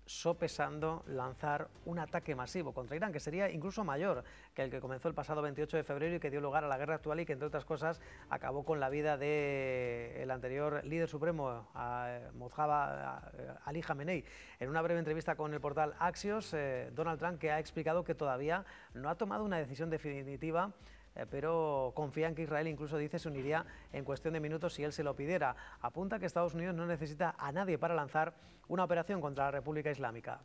sopesando lanzar un ataque masivo contra Irán, que sería incluso mayor que el que comenzó el pasado 28 de febrero y que dio lugar a la guerra actual y que, entre otras cosas, acabó con la vida del anterior líder supremo, Mojtaba Ali Khamenei. En una breve entrevista con el portal Axios, Donald Trump, que ha explicado que todavía no ha tomado una decisión definitiva, pero confía en que Israel, incluso dice, se uniría en cuestión de minutos si él se lo pidiera. Apunta que Estados Unidos no necesita a nadie para lanzar una operación contra la República Islámica.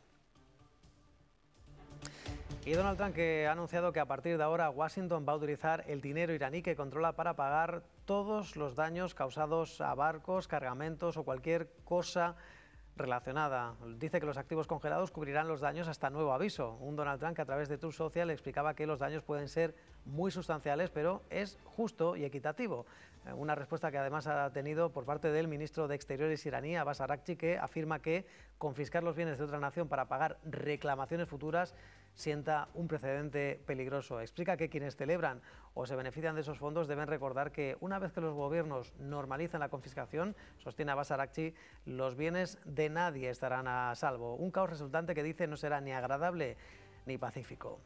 Y Donald Trump, que ha anunciado que a partir de ahora Washington va a utilizar el dinero iraní que controla para pagar todos los daños causados a barcos, cargamentos o cualquier cosa relacionada. Dice que los activos congelados cubrirán los daños hasta nuevo aviso. Un Donald Trump que a través de Truth Social explicaba que los daños pueden ser muy sustanciales, pero es justo y equitativo. Una respuesta que además ha tenido por parte del ministro de Exteriores iraní, Abbas Araghchi, que afirma que confiscar los bienes de otra nación para pagar reclamaciones futuras sienta un precedente peligroso. Explica que quienes celebran o se benefician de esos fondos deben recordar que una vez que los gobiernos normalicen la confiscación, sostiene Abbas Araghchi, los bienes de nadie estarán a salvo. Un caos resultante que dice no será ni agradable ni pacífico.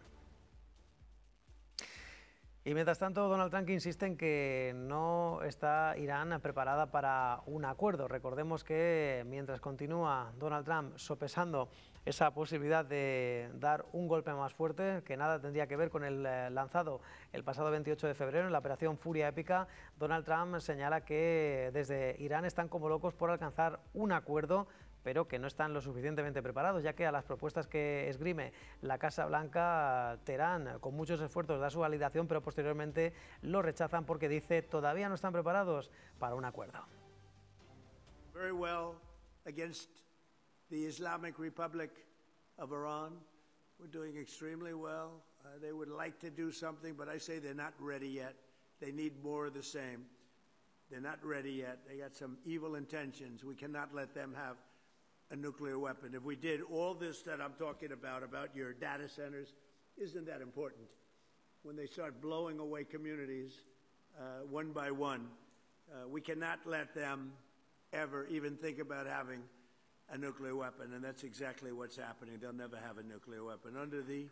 Y mientras tanto, Donald Trump insiste en que no está Irán preparada para un acuerdo. Recordemos que mientras continúa Donald Trump sopesando esa posibilidad de dar un golpe más fuerte, que nada tendría que ver con el lanzado el pasado 28 de febrero en la operación Furia Épica, Donald Trump señala que desde Irán están como locos por alcanzar un acuerdo, pero que no están lo suficientemente preparados, ya que a las propuestas que esgrime la Casa Blanca, Teherán, con muchos esfuerzos, da su validación, pero posteriormente lo rechazan porque dice todavía no están preparados para un acuerdo. Very well against the Islamic Republic of Iran. We're doing extremely well. They would like to do something, but I say they're not ready yet. They need more of the same. They're not ready yet. They got some evil intentions. We cannot let them have a nuclear weapon. If we did all this that I'm talking about your data centers, isn't that important? When they start blowing away communities one by one, we cannot let them ever even think about having a nuclear weapon, and that's exactly what's happening. They'll never have a nuclear weapon. Under the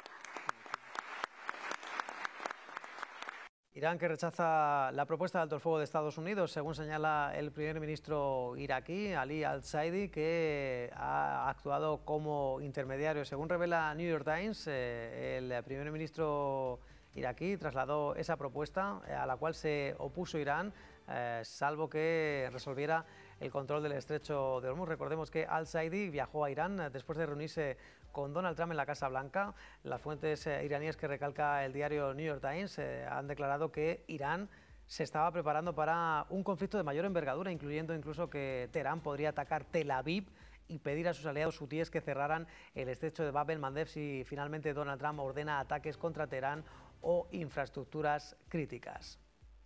Irán, que rechaza la propuesta de alto el fuego de Estados Unidos, según señala el primer ministro iraquí, Ali al-Saidi, que ha actuado como intermediario. Según revela New York Times, el primer ministro iraquí trasladó esa propuesta a la cual se opuso Irán, salvo que resolviera el control del estrecho de Hormuz. Recordemos que al-Saidi viajó a Irán después de reunirse con Donald Trump en la Casa Blanca. Las fuentes iraníes que recalca el diario New York Times han declarado que Irán se estaba preparando para un conflicto de mayor envergadura, incluyendo incluso que Teherán podría atacar Tel Aviv y pedir a sus aliados hutíes que cerraran el estrecho de Bab el-Mandeb si finalmente Donald Trump ordena ataques contra Teherán o infraestructuras críticas.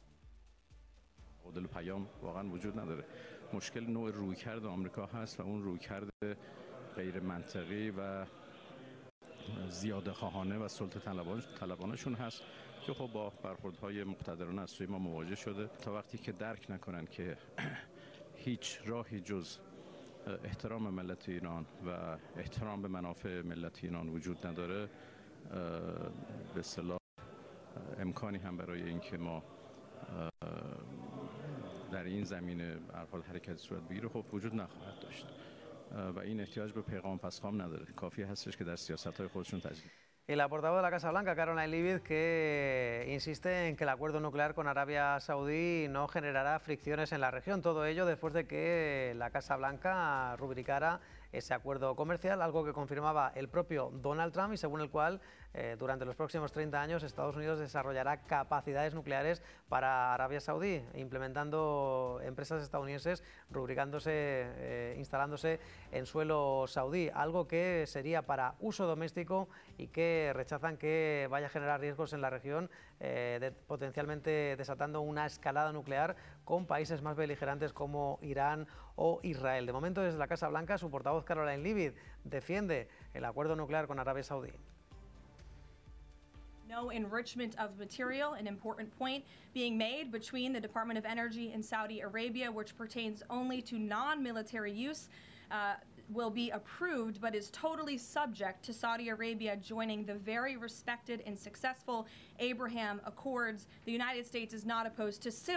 مشکل نوع رویکرد آمریکا هست و اون رویکرد غیر منطقی و زیاده خواهانه و سلطه طلبانشون هست که خب با برخوردهای مقتدرانه از سوی ما مواجه شده. تا وقتی که درک نکنن که هیچ راهی جز احترام ملت ایران و احترام به منافع ملت ایران وجود نداره، به اصطلاح امکانی هم برای اینکه ما در این زمینه به هر حال حرکت صورت بگیره خب وجود نخواهد داشت و این احتیاج به پیغام پسخام نداره. کافی هستش که در سیاست‌های خودشون تجدید. Y la portavoz de la Casa Blanca, Caroline Leavitt, que insiste en que el acuerdo nuclear con Arabia Saudí no generará fricciones en la región. Todo ello después de que la Casa Blanca rubricara ese acuerdo comercial, algo que confirmaba el propio Donald Trump y según el cual durante los próximos 30 años Estados Unidos desarrollará capacidades nucleares para Arabia Saudí, implementando empresas estadounidenses rubricándose, instalándose en suelo saudí, algo que sería para uso doméstico y que rechazan que vaya a generar riesgos en la región, potencialmente desatando una escalada nuclear con países más beligerantes como Irán o Israel. De momento, desde la Casa Blanca, su portavoz Caroline Leavitt defiende el acuerdo nuclear con Arabia Saudí. No enrichment of material, an important point being made between the Department of Energy and Saudi Arabia, which pertains only to non-military use. will be approved, but is totally subject to Saudi Arabia joining the very respected and successful Abraham Accords. The United States is not opposed to civil